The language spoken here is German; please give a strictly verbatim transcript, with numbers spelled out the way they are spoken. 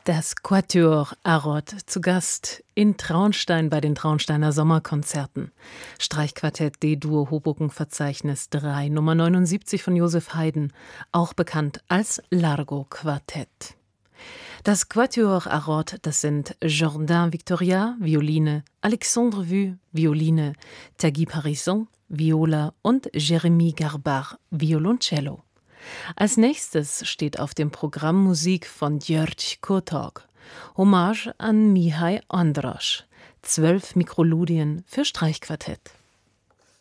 Das Quatuor Arod zu Gast in Traunstein bei den Traunsteiner Sommerkonzerten. Streichquartett D-Dur Hoboken-Verzeichnis drei, Nummer neunundsiebzig von Joseph Haydn, auch bekannt als Largo-Quartett. Das Quatuor Arod, das sind Jordan Victoria, Violine, Alexandre Vue, Violine, Tanguy Parisson, Viola und Jérémy Garbach, Violoncello. Als nächstes steht auf dem Programm Musik von György Kurtag, Hommage an Mihai Andras, zwölf Mikroludien für Streichquartett.